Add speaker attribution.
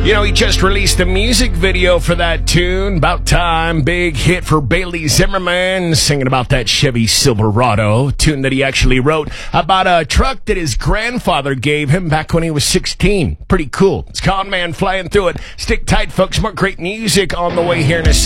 Speaker 1: You know, he just released a music video for that tune. About time. Big hit for Bailey Zimmerman, singing about that Chevy Silverado, tune that he actually wrote about a truck that his grandfather gave him back when he was 16. Pretty cool. It's Con Man flying through it. Stick tight, folks. More great music on the way here in a second.